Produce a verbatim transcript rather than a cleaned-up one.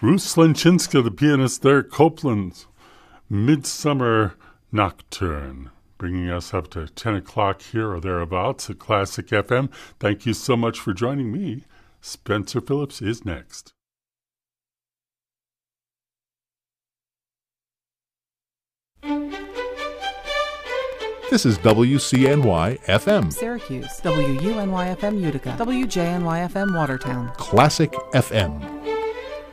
Bruce Slinchinska, the pianist there, Copland's Midsummer Nocturne, bringing us up to ten o'clock here or thereabouts at Classic F M. Thank you so much for joining me. Spencer Phillips is next. This is W C N Y F M. Syracuse, W U N Y F M Utica, W J N Y F M Watertown. Classic F M.